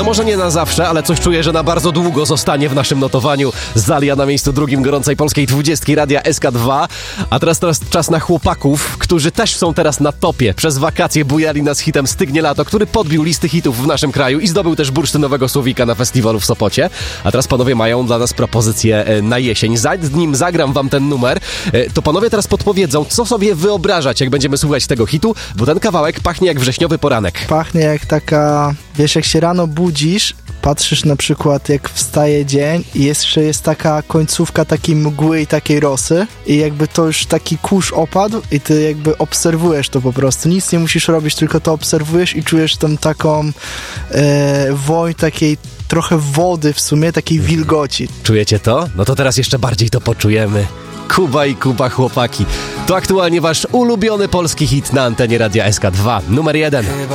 No może nie na zawsze, ale coś czuję, że na bardzo długo zostanie w naszym notowaniu. Zalia na miejscu drugim gorącej polskiej 20 Radia SK2. A teraz czas na chłopaków, którzy też są teraz na topie. Przez wakacje bujali nas hitem Stygnie lato, który podbił listy hitów w naszym kraju i zdobył też bursztynowego słowika na festiwalu w Sopocie. A teraz panowie mają dla nas propozycję na jesień. Zanim zagram wam ten numer, to panowie teraz podpowiedzą, co sobie wyobrażać, jak będziemy słuchać tego hitu, bo ten kawałek pachnie jak wrześniowy poranek. Pachnie jak taka, wiesz, jak się rano budzisz, patrzysz na przykład jak wstaje dzień i jeszcze jest taka końcówka takiej mgły i takiej rosy i jakby to już taki kurz opadł i ty jakby obserwujesz to po prostu. Nic nie musisz robić, tylko to obserwujesz i czujesz tą taką woń takiej trochę wody w sumie, takiej wilgoci. Czujecie to? No to teraz jeszcze bardziej to poczujemy. Kuba i Kuba, chłopaki. To aktualnie wasz ulubiony polski hit na antenie Radia SK2. Numer 1.